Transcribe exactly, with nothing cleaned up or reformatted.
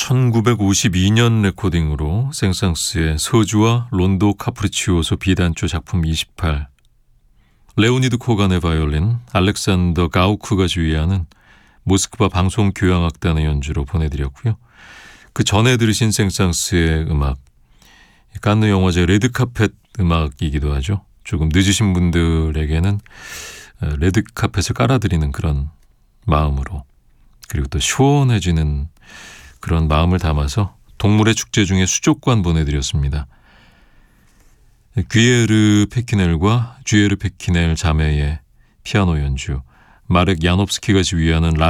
천구백오십이 년 레코딩으로 생상스의 서주와 론도 카프리치오소 비단조 작품 이십팔, 레오니드 코간의 바이올린, 알렉산더 가우크가 지휘하는 모스크바 방송교향악단의 연주로 보내드렸고요. 그 전에 들으신 생상스의 음악, 칸느 영화제 레드카펫 음악이기도 하죠. 조금 늦으신 분들에게는 레드카펫을 깔아드리는 그런 마음으로, 그리고 또 시원해지는 그런 마음을 담아서 동물의 축제 중에 수족관 보내드렸습니다. 귀에르 페키넬과 쥐에르 페키넬 자매의 피아노 연주, 마렉 야노프스키가 지휘하는